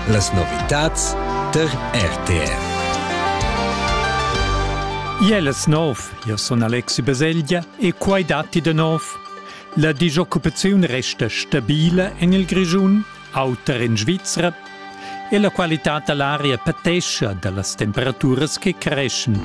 las novitats der RTR. Ielas nov, io sono Alexi Baseglia e quai dati de nov. La disoccupazione resta stabile in il Grischun, auter in Svizzera, e la qualità dell'aria patesce dalle temperature che crescono.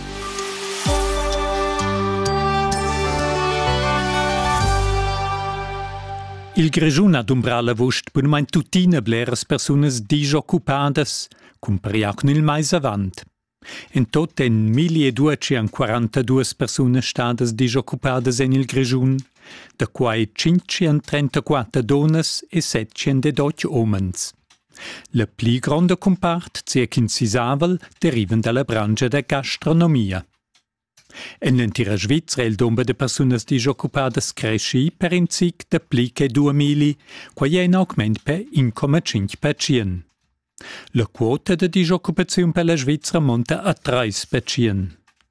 Il Grischun ha d'umbrar la vost per un tutina bleras personas disoccupadas, compariac nel mais avant. In tot en 1242 personas stadas disoccupadas in il Grischun, da quai 534 donas e 718 omens. La pli grande compart, circa in Sisavel, derivan dalla branca da gastronomia. En l'entira Svizzera il nombre de personas disoccupadas cresci per in cic de pli che 2000, quai è in augment per 1,5%. La quota de disoccupazione per la Svizzera monta a 3%.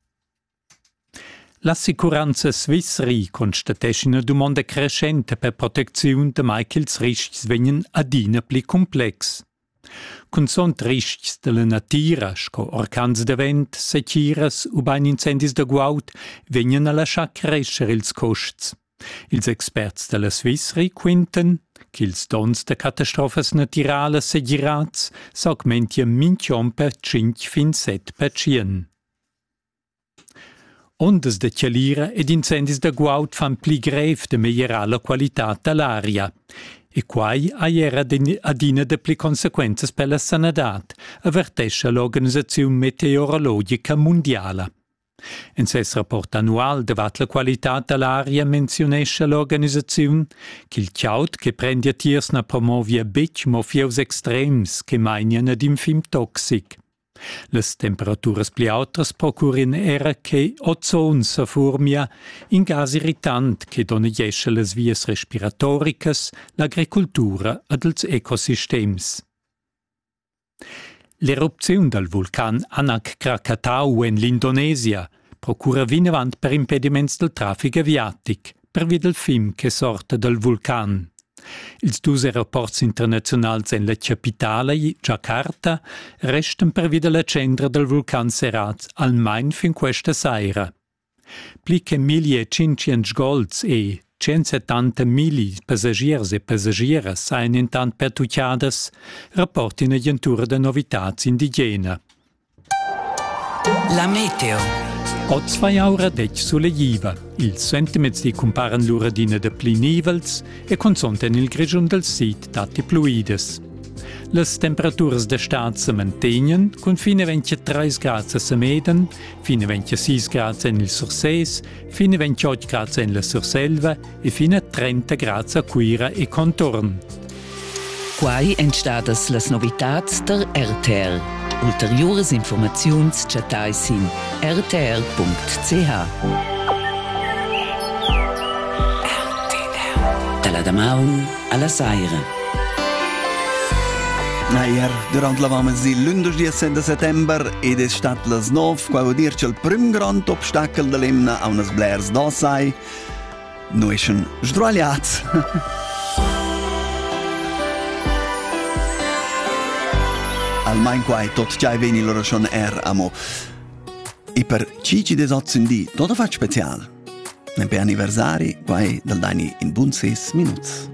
L'assicuranza Swissri constatesce una domanda crescente per protezione de mai che ils rischi vengono adina pli complex. Con sont rischi della natura, sco orcans de vent, sechiras u bain incendis de guaut, vengono a lasciar crescere ils costs. Ils experts della Swissri quinten che ils dons de catastrofas naturales segirats s'augmentia minchon per 5-7%. Ondas de chialira ed incendis de guaut fan pli grev de migliorare la qualità dell'aria. E quai era adina de pli consequenze per la sanadat, avvertesce l'Organizzazione Meteorologica Mondiala. In ses rapport annual davat la qualità dell'aria menzionesce l'organizzazione che il chiaut che prende a tiers na promovia bec mo fieus extrems che mainian ad infim toxic. Las temperaturas pli autras procurin era che ozon sa formia in gas irritant che dona jesce las vias respiratoricas, l'agricultura ed els ecosystems. L'eruzione del vulcan Anak Krakatau in l'Indonesia procura vinavant per impediments del traffic aviatic, per via del film che sorta del vulcan. Ils dus aeroports internazionals en la capitale, Jakarta, restan per via della centra del vulcan serats almain fin questa sera. Pli che 1.500 golds e 170.000 passagiers e passagieras sain intant pertucciadas, rapporti in agentura de novitats indigena. La meteo. O 2 ore dec sulle Jiva. Il sentiments di comparan l'uradina de pli nivels e consonten il Grischun del sit dati pluides. Las temperaturas de stat se mantenien, con fine 23 gradi a Meden, fine 26 gradi in il Sursees, fine 28 gradi in la Surselva e fine 30 gradi a Quira e Contorn. Quai entstadas las novitats der RTR. Ulteriores informaziuns chatais in rtr.ch. Dalla Damaun alla Saira. Ier, durant la vamasi lundes 10 de settember ed es stat las 9, qua vuol dir che il prim grand obstacle de l'emna a unas blers d'ossai, no eschen sdrogliats. Almain quai tot già veni loro schon amo. E per cici des otzendi, tot fatto special. Ne per anniversari, quai dal dani in bun 6 minuts.